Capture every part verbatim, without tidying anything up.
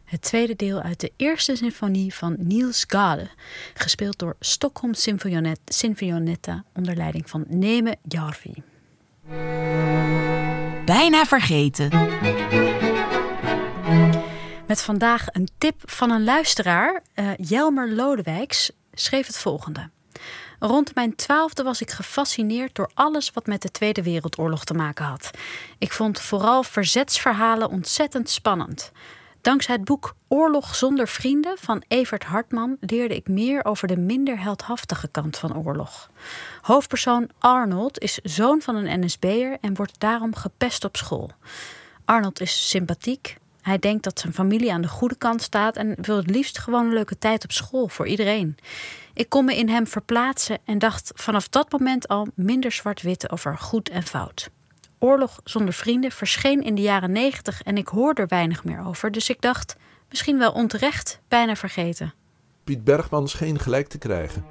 Het tweede deel uit de eerste symfonie van Niels Gade, gespeeld door Stockholm Symfoniet- Sinfonietta onder leiding van Neeme Järvi. Bijna vergeten. Met vandaag een tip van een luisteraar. Uh, Jelmer Lodewijks schreef het volgende. Rond mijn twaalfde was ik gefascineerd door alles wat met de Tweede Wereldoorlog te maken had. Ik vond vooral verzetsverhalen ontzettend spannend. Dankzij het boek Oorlog zonder vrienden van Evert Hartman leerde ik meer over de minder heldhaftige kant van oorlog. Hoofdpersoon Arnold is zoon van een N S B'er en wordt daarom gepest op school. Arnold is sympathiek. Hij denkt dat zijn familie aan de goede kant staat en wil het liefst gewoon een leuke tijd op school voor iedereen. Ik kon me in hem verplaatsen en dacht vanaf dat moment al minder zwart-wit over goed en fout. Oorlog zonder vrienden verscheen in de jaren negentig en ik hoorde er weinig meer over. Dus ik dacht, misschien wel onterecht, bijna vergeten. Piet Bergman scheen gelijk te krijgen.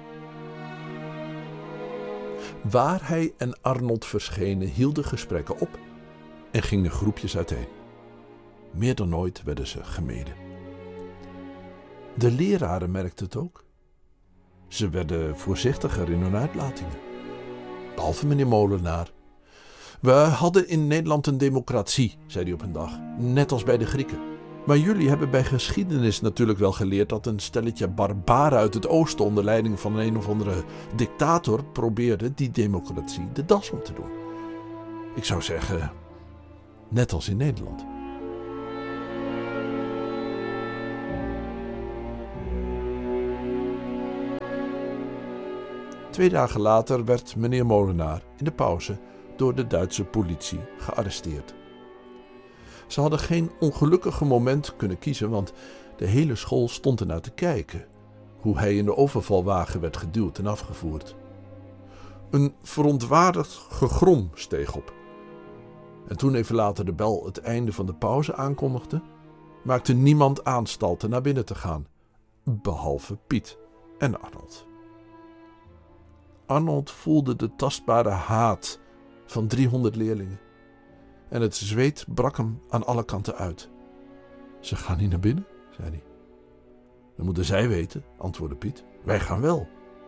Waar hij en Arnold verschenen hielden gesprekken op en gingen groepjes uiteen. Meer dan ooit werden ze gemeden. De leraren merkten het ook. Ze werden voorzichtiger in hun uitlatingen. Behalve meneer Molenaar. We hadden in Nederland een democratie, zei hij op een dag. Net als bij de Grieken. Maar jullie hebben bij geschiedenis natuurlijk wel geleerd dat een stelletje barbaren uit het oosten onder leiding van een of andere dictator probeerde die democratie de das om te doen. Ik zou zeggen, net als in Nederland. Twee dagen later werd meneer Molenaar in de pauze door de Duitse politie gearresteerd. Ze hadden geen ongelukkige moment kunnen kiezen, want de hele school stond ernaar te kijken hoe hij in de overvalwagen werd geduwd en afgevoerd. Een verontwaardigd gegrom steeg op. En toen even later de bel het einde van de pauze aankondigde, maakte niemand aanstalten naar binnen te gaan, behalve Piet en Arnold. Arnold voelde de tastbare haat van driehonderd leerlingen. En het zweet brak hem aan alle kanten uit. Ze gaan niet naar binnen, zei hij. Dat moeten zij weten, antwoordde Piet. Wij gaan wel.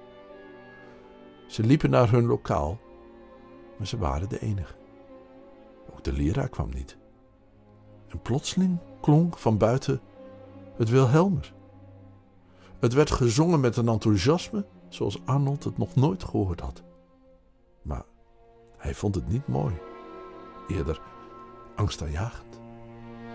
Ze liepen naar hun lokaal, maar ze waren de enige. Ook de leraar kwam niet. En plotseling klonk van buiten het Wilhelmus. Het werd gezongen met een enthousiasme zoals Arnold het nog nooit gehoord had. Maar hij vond het niet mooi. Eerder angstaanjagend.